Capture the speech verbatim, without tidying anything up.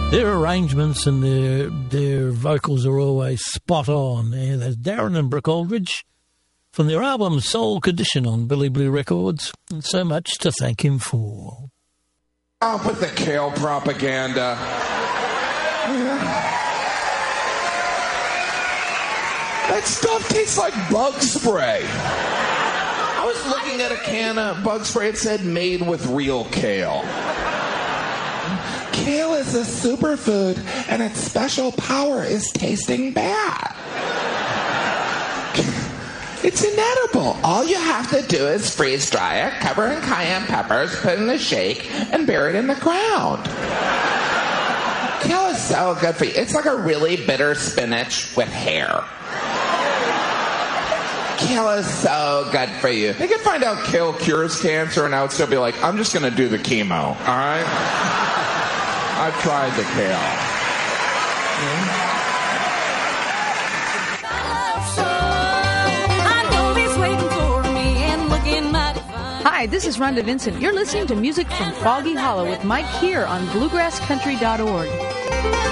Their arrangements and their their vocals are always spot on. Yeah, there's Darren and Brooke Aldridge from their album Soul Condition on Billy Blue Records, and so much to thank him for. Up with the kale propaganda. That stuff tastes like bug spray. I was looking at a can of bug spray. It said made with real kale. Kale is a superfood, and its special power is tasting bad. It's inedible. All you have to do is freeze dry it, cover in cayenne peppers, put it in a shake, and bury it in the ground. Kale is so good for you. It's like a really bitter spinach with hair. Kale is so good for you. They could find out kale cures cancer, and I would still be like, I'm just going to do the chemo, all right? I've tried the kale. Hi, this is Rhonda Vincent. You're listening to music from Foggy Hollow with Mike here on bluegrass country dot org.